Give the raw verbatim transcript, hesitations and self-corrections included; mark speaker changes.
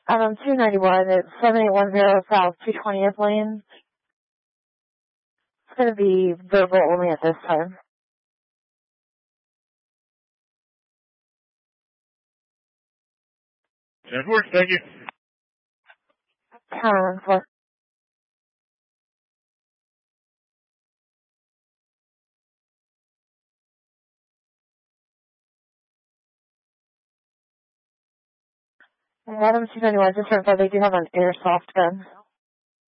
Speaker 1: Um, two ninety-one, it's seven eight one zero South two twentieth Lane. It's going to be verbal only at this time.
Speaker 2: ten four, thank you.
Speaker 1: ten four. Madam two ninety-one, just confirm they do have an airsoft gun.